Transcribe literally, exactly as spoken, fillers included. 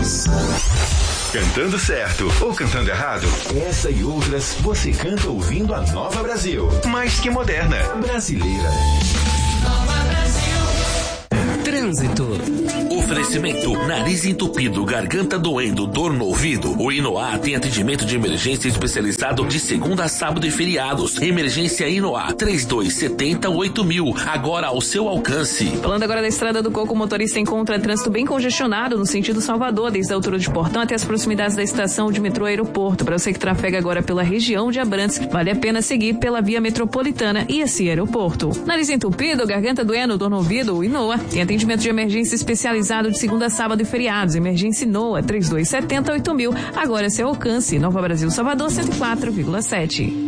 Cantando certo ou cantando errado? Essa e outras você canta ouvindo a Nova Brasil. Mais que moderna. Brasileira. Nova Brasil. Trânsito. Oferecimento: nariz entupido, garganta doendo, dor no ouvido. O Inoá tem atendimento de emergência especializado de segunda a sábado e feriados. Emergência Inoá, trinta e dois setenta, oito mil. Agora ao seu alcance. Falando agora da Estrada do Coco, o motorista encontra trânsito bem congestionado no sentido Salvador, desde a altura de Portão até as proximidades da estação de metrô Aeroporto. Para você que trafega agora pela região de Abrantes, vale a pena seguir pela via metropolitana e assim Aeroporto. Nariz entupido, garganta doendo, dor no ouvido, o Inoa tem atendimento de emergência especializado de segunda a sábado e feriados. Emergência Inoa, trinta e dois setenta, oito mil. Agora é seu alcance. Nova Brasil, Salvador, cento e quatro vírgula sete.